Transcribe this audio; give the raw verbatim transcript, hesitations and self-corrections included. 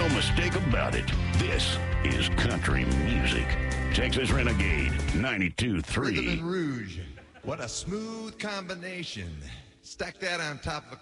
no mistake about it. This is country music. Texas Renegade ninety-two Rhythm three. and Rouge. What a smooth combination. Stack that on top of a